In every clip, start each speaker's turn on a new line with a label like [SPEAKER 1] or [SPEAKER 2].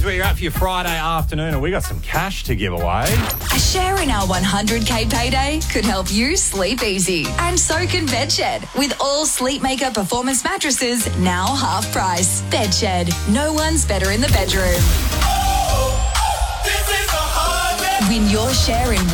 [SPEAKER 1] where you're at for your Friday afternoon, and we got some cash to give away.
[SPEAKER 2] A share in our 100k payday could help you sleep easy. And so can Bedshed. With all Sleepmaker performance mattresses now half price. Bedshed. No one's better in the bedroom. Win your share in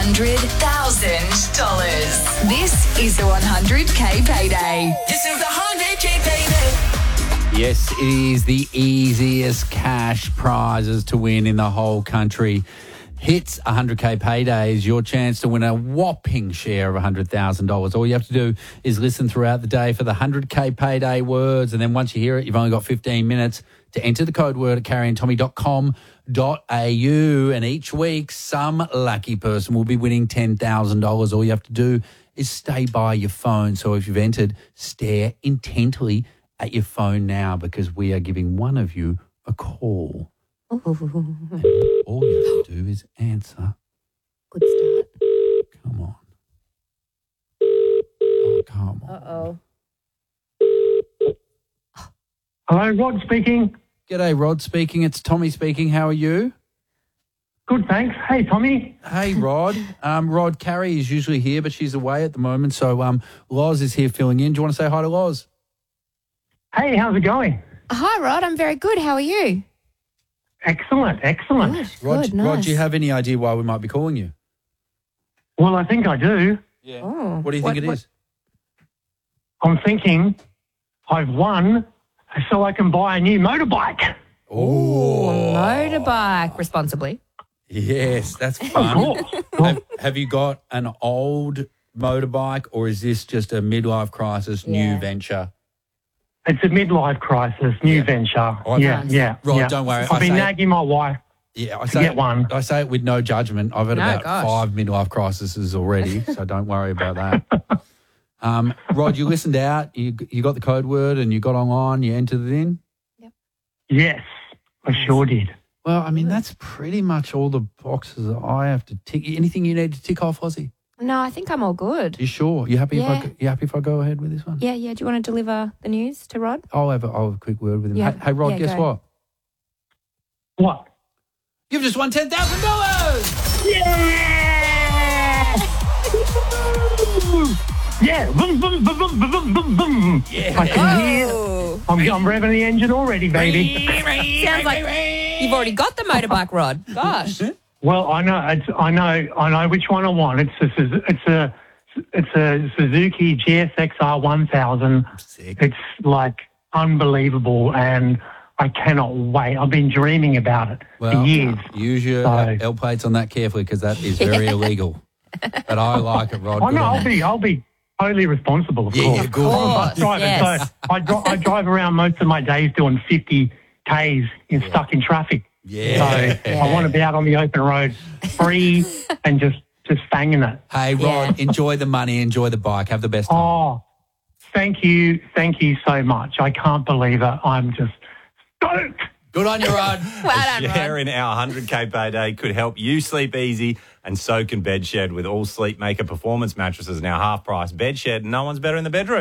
[SPEAKER 2] $100,000. This is the 100k payday.
[SPEAKER 3] This is the 100k payday.
[SPEAKER 4] Yes, it is the easiest cash prizes to win in the whole country. Hits 100k payday is your chance to win a whopping share of $100,000. All you have to do is listen throughout the day for the 100k payday words, and then once you hear it, you've only got 15 minutes to enter the code word at carrieandtommy.com.au, and each week some lucky person will be winning $10,000. All you have to do is stay by your phone. So if you've entered, stare intently at your phone now, because we are giving one of you a call. And all you have to do is answer.
[SPEAKER 5] Good start.
[SPEAKER 4] Come on. Oh, come on.
[SPEAKER 5] Uh-oh.
[SPEAKER 6] Hello, Rod speaking.
[SPEAKER 4] G'day, Rod speaking. It's Tommy speaking. How are you?
[SPEAKER 6] Good, thanks. Hey, Tommy.
[SPEAKER 4] Hey, Rod. Rod, Carrie is usually here, but she's away at the moment. So Loz is here filling in. Do you want to say hi to Loz?
[SPEAKER 6] Hey, how's it going?
[SPEAKER 5] Hi, Rod. I'm very good. How are you?
[SPEAKER 6] Excellent.
[SPEAKER 5] Good,
[SPEAKER 4] Rod,
[SPEAKER 5] nice.
[SPEAKER 4] Rod, do you have any idea why we might be calling you?
[SPEAKER 6] Well, I think I do.
[SPEAKER 4] Yeah.
[SPEAKER 5] Oh.
[SPEAKER 4] What do you think it is?
[SPEAKER 6] I'm thinking I've won so I can buy a new motorbike.
[SPEAKER 4] Oh,
[SPEAKER 5] Motorbike responsibly.
[SPEAKER 4] yes, that's
[SPEAKER 6] Of
[SPEAKER 4] fun.
[SPEAKER 6] course. Well,
[SPEAKER 4] Have you got an old motorbike, or is this just a midlife crisis new
[SPEAKER 5] Yeah.
[SPEAKER 4] venture?
[SPEAKER 6] it's a midlife crisis, new venture.
[SPEAKER 4] Oh,
[SPEAKER 6] yeah,
[SPEAKER 5] nice.
[SPEAKER 6] yeah.
[SPEAKER 4] Rod,
[SPEAKER 6] yeah.
[SPEAKER 4] don't worry.
[SPEAKER 6] I've been nagging my wife.
[SPEAKER 4] Yeah, I
[SPEAKER 6] to
[SPEAKER 4] say
[SPEAKER 6] get one.
[SPEAKER 4] I say it with no judgment. I've had
[SPEAKER 5] No,
[SPEAKER 4] about
[SPEAKER 5] gosh.
[SPEAKER 4] 5 midlife crises already, so don't worry about that. Rod, you listened out. You got the code word and you got online. You entered it in.
[SPEAKER 6] Yes, I sure did.
[SPEAKER 4] Well, I mean, that's pretty much all the boxes that I have to tick. Anything you need to tick off, Ozzy?
[SPEAKER 5] No, I think I'm all good.
[SPEAKER 4] You sure? You happy?
[SPEAKER 5] Yeah.
[SPEAKER 4] You happy if I go ahead with this one?
[SPEAKER 5] Yeah. Do you want to deliver the news to Rod?
[SPEAKER 4] I'll have a quick word with him.
[SPEAKER 5] Yeah.
[SPEAKER 4] Hey, Rod,
[SPEAKER 5] Yeah,
[SPEAKER 4] guess
[SPEAKER 5] go.
[SPEAKER 4] what?
[SPEAKER 6] What?
[SPEAKER 4] You've just won $10,000.
[SPEAKER 6] Yeah. Boom, boom, boom, boom, boom, boom, boom.
[SPEAKER 4] Yeah.
[SPEAKER 6] I can hear.
[SPEAKER 5] Oh.
[SPEAKER 6] I'm revving the engine already, baby.
[SPEAKER 5] Sounds like you've already got the motorbike, Rod. Gosh.
[SPEAKER 6] Well, I know which one I want. It's a Suzuki GSXR 1000.
[SPEAKER 4] Sick.
[SPEAKER 6] It's like unbelievable, and I cannot wait. I've been dreaming about it for years.
[SPEAKER 4] Use your
[SPEAKER 6] So-
[SPEAKER 4] L plates on that carefully, because that is very illegal. But I like it, Rod.
[SPEAKER 6] I
[SPEAKER 4] Good
[SPEAKER 6] know.
[SPEAKER 4] on you.
[SPEAKER 6] I'll be totally responsible, of course.
[SPEAKER 4] of course.
[SPEAKER 5] Of
[SPEAKER 6] I'm a
[SPEAKER 5] course,
[SPEAKER 6] bus driver,
[SPEAKER 5] yes.
[SPEAKER 6] so I drive around most of my days doing 50 Ks stuck in traffic.
[SPEAKER 4] Yeah.
[SPEAKER 6] So I want to be out on the open road, free, and just banging it.
[SPEAKER 4] Hey, Rod, enjoy the money, enjoy the bike, have the best time.
[SPEAKER 6] Oh, thank you so much. I can't believe it. I'm just stoked.
[SPEAKER 4] Good on you, Rod.
[SPEAKER 5] Well done,
[SPEAKER 1] Share
[SPEAKER 5] Rod.
[SPEAKER 1] in our 100k payday could help you sleep easy, and so can Bedshed. With all Sleepmaker performance mattresses now half price. Bedshed, no one's better in the bedroom.